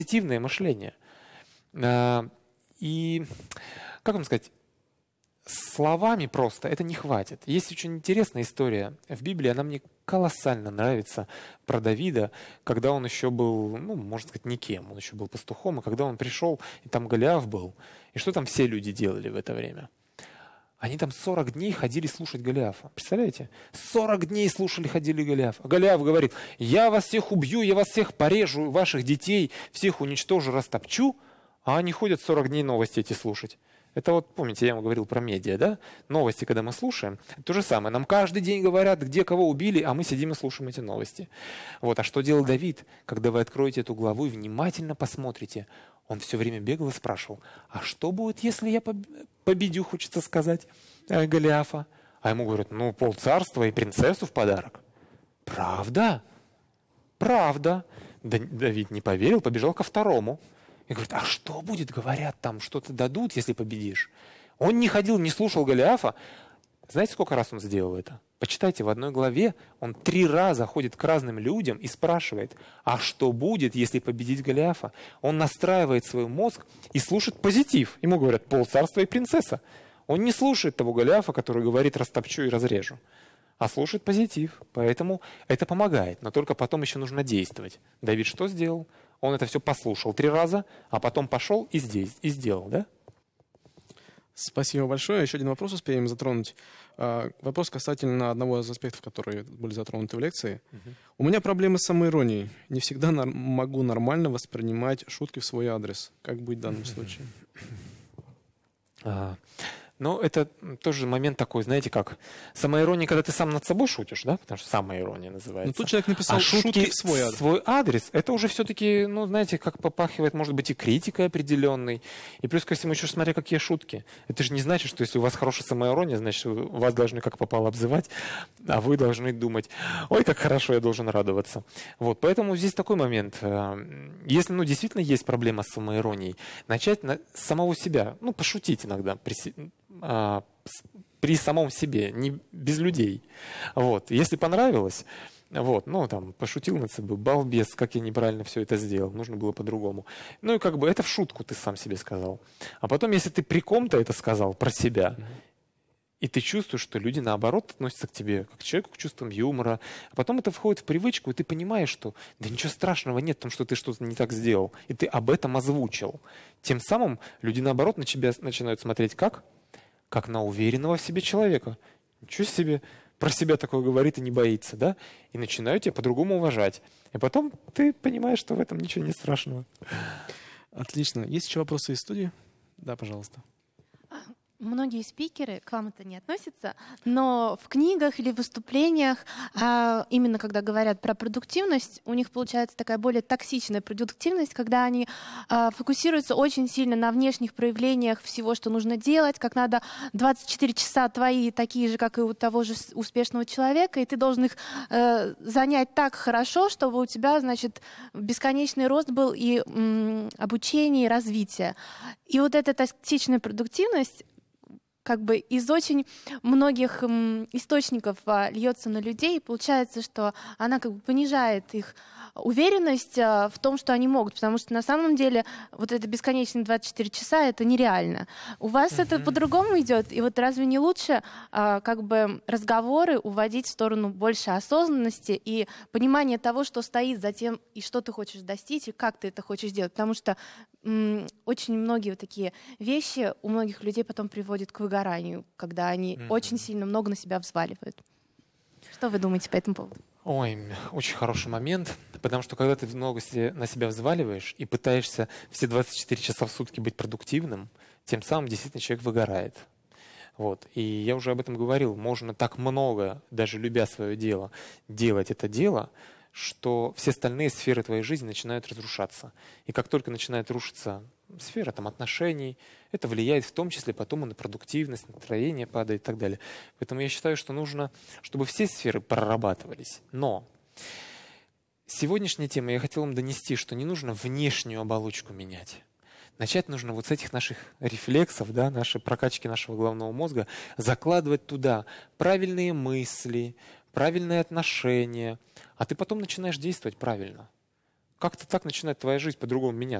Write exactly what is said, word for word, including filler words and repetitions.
позитивное мышление. И, как вам сказать, словами просто это не хватит. Есть очень интересная история в Библии, она мне колоссально нравится, про Давида, когда он еще был, ну, можно сказать, никем, он еще был пастухом, и когда он пришел, и там Голиаф был, и что там все люди делали в это время? Они там сорок дней ходили слушать Голиафа. Представляете? сорок дней слушали, ходили Голиафа. Голиаф говорит: я вас всех убью, я вас всех порежу, ваших детей, всех уничтожу, растопчу. А они ходят сорок дней новости эти слушать. Это вот, помните, я вам говорил про медиа, да? Новости, когда мы слушаем, то же самое. Нам каждый день говорят, где кого убили, а мы сидим и слушаем эти новости. Вот. А что делал Давид, когда вы откроете эту главу и внимательно посмотрите? Он все время бегал и спрашивал: а что будет, если я победю, хочется сказать, Голиафа? А ему говорят: ну, полцарства и принцессу в подарок. Правда? Правда. Давид не поверил, побежал ко второму. И говорит: а что будет, говорят, там что-то дадут, если победишь? Он не ходил, не слушал Голиафа. Знаете, сколько раз он сделал это? Почитайте, в одной главе он три раза ходит к разным людям и спрашивает: а что будет, если победить Голиафа? Он настраивает свой мозг и слушает позитив. Ему говорят: полцарства и принцесса. Он не слушает того Голиафа, который говорит: растопчу и разрежу, а слушает позитив. Поэтому это помогает, но только потом еще нужно действовать. Давид что сделал? Он это все послушал три раза, а потом пошел и здесь, и сделал, да? Спасибо большое. Еще один вопрос успеем затронуть. Вопрос касательно одного из аспектов, которые были затронуты в лекции. Uh-huh. У меня проблемы с самоиронией. Не всегда нар- могу нормально воспринимать шутки в свой адрес. Как быть в данном случае? Uh-huh. Ну, это тоже момент такой, знаете, как самоирония, когда ты сам над собой шутишь, да, потому что самоирония называется. Ну, тут человек написал а шутки в свой адрес. свой адрес, это уже все-таки, ну, знаете, как попахивает, может быть, и критикой определенной. И плюс ко всему еще смотря какие шутки. Это же не значит, что если у вас хорошая самоирония, значит, вас должны как попало обзывать, а вы должны думать: ой, как хорошо, я должен радоваться. Вот, поэтому здесь такой момент. Если, ну, действительно есть проблема с самоиронией, начать на, с самого себя, ну, пошутить иногда, при самом себе, не без людей. Вот. Если понравилось, вот, ну, там, пошутил над собой: балбес, как я неправильно все это сделал, нужно было по-другому. Ну, и как бы это в шутку ты сам себе сказал. А потом, если ты при ком-то это сказал про себя, mm-hmm. и ты чувствуешь, что люди, наоборот, относятся к тебе как к человеку, к чувствам юмора, а потом это входит в привычку, и ты понимаешь, что да ничего страшного нет в том, что ты что-то не так сделал, и ты об этом озвучил. Тем самым люди, наоборот, на тебя начинают смотреть как? Как на уверенного в себе человека. Ничего себе, про себя такое говорит и не боится, да? И начинают тебя по-другому уважать. И потом ты понимаешь, что в этом ничего не страшного. Отлично. Есть еще вопросы из студии? Да, пожалуйста. Многие спикеры, к вам это не относится, но в книгах или выступлениях, а именно когда говорят про продуктивность, у них получается такая более токсичная продуктивность, когда они а, фокусируются очень сильно на внешних проявлениях всего, что нужно делать, как надо двадцать четыре часа твои такие же, как и у того же успешного человека, и ты должен их э, занять так хорошо, чтобы у тебя, значит, бесконечный рост был и м, обучение, и развитие. И вот эта токсичная продуктивность как бы из очень многих м, источников а, льется на людей, и получается, что она как бы понижает их уверенность а, в том, что они могут, потому что на самом деле вот это бесконечные двадцать четыре часа, это нереально. У вас uh-huh. это по-другому идет, и вот разве не лучше а, как бы разговоры уводить в сторону больше осознанности и понимания того, что стоит за тем, и что ты хочешь достичь, и как ты это хочешь делать, потому что м, очень многие вот такие вещи у многих людей потом приводят к выгоранию, когда они mm-hmm. очень сильно много на себя взваливают. Что вы думаете по этому поводу? Ой, очень хороший момент, потому что когда ты много на себя взваливаешь и пытаешься все двадцать четыре часа в сутки быть продуктивным, тем самым действительно человек выгорает. Вот. И я уже об этом говорил, можно так много, даже любя свое дело, делать это дело, что все остальные сферы твоей жизни начинают разрушаться. И как только начинает рушиться сфера там, отношений, это влияет в том числе потом и на продуктивность, настроение падает и так далее. Поэтому я считаю, что нужно, чтобы все сферы прорабатывались. Но сегодняшняя тема, я хотел вам донести, что не нужно внешнюю оболочку менять. Начать нужно вот с этих наших рефлексов, да, нашей прокачки нашего головного мозга, закладывать туда правильные мысли, правильные отношения, а ты потом начинаешь действовать правильно. как-то так начинает твоя жизнь по-другому меняться.